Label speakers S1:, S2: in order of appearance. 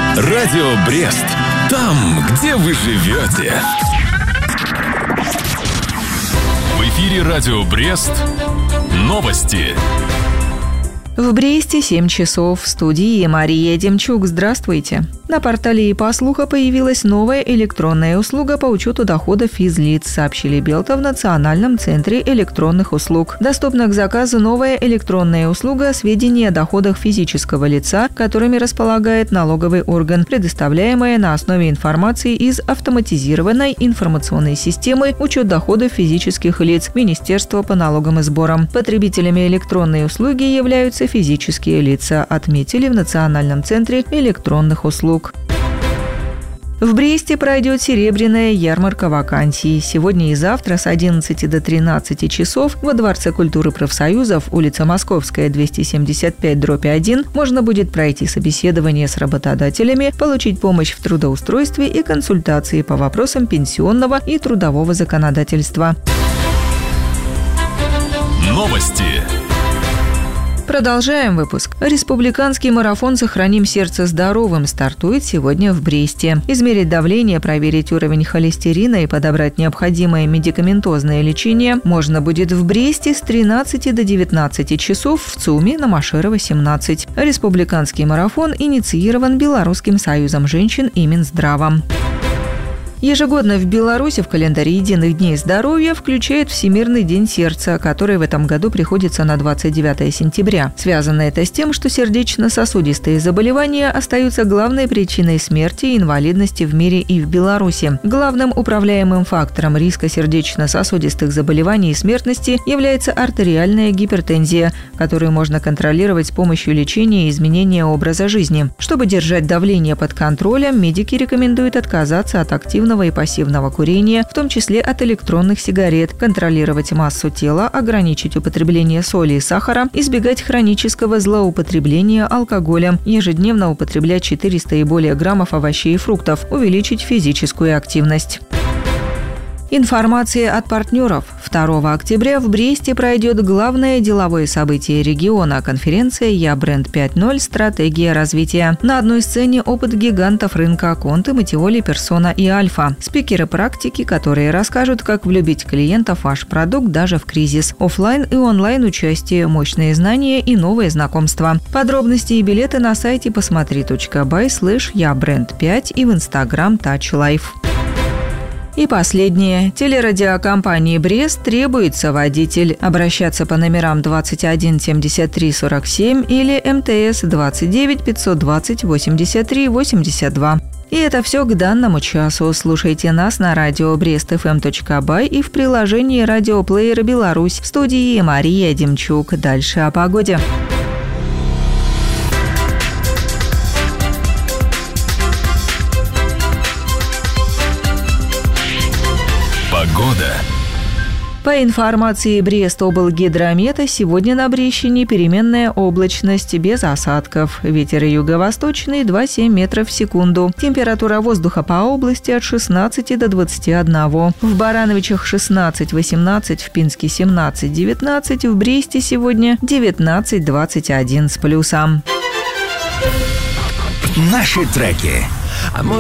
S1: Радио Брест. Там, где вы живете. В эфире Радио Брест. Новости.
S2: В Бресте 7 часов. В студии Мария Демчук. Здравствуйте. На портале ИПА-Слуха появилась новая электронная услуга по учету доходов физлиц, сообщили Белта в Национальном центре электронных услуг. Доступна к заказу новая электронная услуга сведения о доходах физического лица, которыми располагает налоговый орган, предоставляемая на основе информации из автоматизированной информационной системы учет доходов физических лиц Министерства по налогам и сборам. Потребителями электронной услуги являются физические лица, отметили в Национальном центре электронных услуг. В Бресте пройдет серебряная ярмарка вакансий. Сегодня и завтра с 11 до 13 часов во Дворце культуры профсоюзов, улица Московская, 275/1, можно будет пройти собеседование с работодателями, получить помощь в трудоустройстве и консультации по вопросам пенсионного и трудового законодательства.
S1: Новости.
S2: Продолжаем выпуск. Республиканский марафон «Сохраним сердце здоровым» стартует сегодня в Бресте. Измерить давление, проверить уровень холестерина и подобрать необходимое медикаментозное лечение можно будет в Бресте с 13 до 19 часов в ЦУМе на Машерова, 17. Республиканский марафон инициирован Белорусским союзом женщин и Минздравом. Ежегодно в Беларуси в календаре единых дней здоровья включает Всемирный день сердца, который в этом году приходится на 29 сентября. Связано это с тем, что сердечно-сосудистые заболевания остаются главной причиной смерти и инвалидности в мире и в Беларуси. Главным управляемым фактором риска сердечно-сосудистых заболеваний и смертности является артериальная гипертензия, которую можно контролировать с помощью лечения и изменения образа жизни. Чтобы держать давление под контролем, медики рекомендуют отказаться от активного и пассивного курения, в том числе от электронных сигарет, контролировать массу тела, ограничить употребление соли и сахара, избегать хронического злоупотребления алкоголем, ежедневно употреблять 400 и более граммов овощей и фруктов, увеличить физическую активность. Информация от партнеров. 2 октября в Бресте пройдет главное деловое событие региона – конференция «Я бренд 5.0. Стратегия развития». На одной сцене опыт гигантов рынка Конте, Матиоли, Персона и Альфа. Спикеры-практики, которые расскажут, как влюбить клиентов в ваш продукт даже в кризис. Оффлайн и онлайн участие, мощные знания и новые знакомства. Подробности и билеты на сайте посмотри.by/ябренд5 и в Instagram Touch Life. И последнее. Телерадиокомпании «Брест» требуется водитель. Обращаться по номерам 21 73 47 или МТС 29 520 83 82. И это все к данному часу. Слушайте нас на радио brestfm.by и в приложении радиоплеера «Беларусь». В студии Мария Демчук. Дальше о погоде.
S1: Погода.
S2: По информации Брест-облгидромета, сегодня на Брещине переменная облачность без осадков. Ветер юго-восточный 2,7 метров в секунду. Температура воздуха по области от 16 до 21. В Барановичах 16-18, в Пинске 17-19, в Бресте сегодня 19-21 с плюсом.
S3: Наши треки.